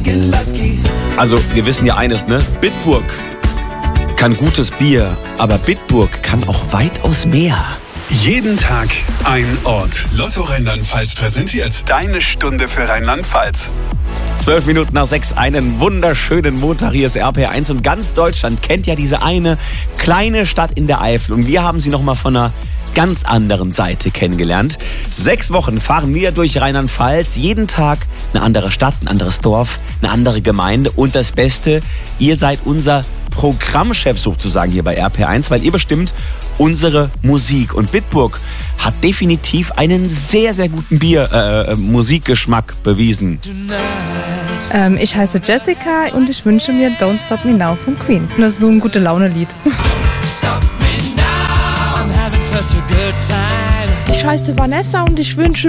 Also, wir wissen ja eines, ne? Bitburg kann gutes Bier, aber Bitburg kann auch weitaus mehr. Jeden Tag ein Ort. Lotto Rheinland-Pfalz präsentiert deine Stunde für Rheinland-Pfalz. 12 Minuten nach 6, einen wunderschönen Montag. Hier ist RPR1 und ganz Deutschland kennt ja diese eine kleine Stadt in der Eifel. Und wir haben sie nochmal von einer ganz anderen Seite kennengelernt. 6 Wochen fahren wir durch Rheinland-Pfalz. Jeden Tag eine andere Stadt, ein anderes Dorf, eine andere Gemeinde. Und das Beste, ihr seid unser Programmchef sozusagen hier bei RPR1, weil ihr bestimmt unsere Musik. Und Bitburg hat definitiv einen sehr, sehr guten Musikgeschmack bewiesen. Ich heiße Jessica und ich wünsche mir Don't Stop Me Now von Queen. Das ist so ein gute-Laune-Lied. Ich heiße Vanessa und ich wünsche